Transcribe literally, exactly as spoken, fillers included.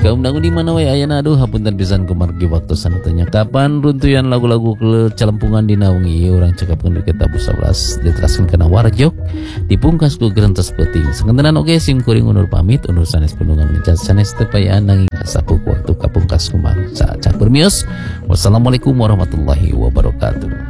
Kaum dangu di mana wae ayana aduh hapunten pisan kumargi waktu sanatanya kapan runtuyan lagu-lagu kecalempungan di naungi orang cekapkeun kita tabu sebelas diteraskeun kana warjok dipungkas ku gerentos peuting sangentenan oge sim kuring undur pamit undur sanes penungan ngecat sanes teu payaan nanging kasapuh waktu kapungkas kumaha saca permios. Wassalamualaikum warahmatullahi wabarakatuh.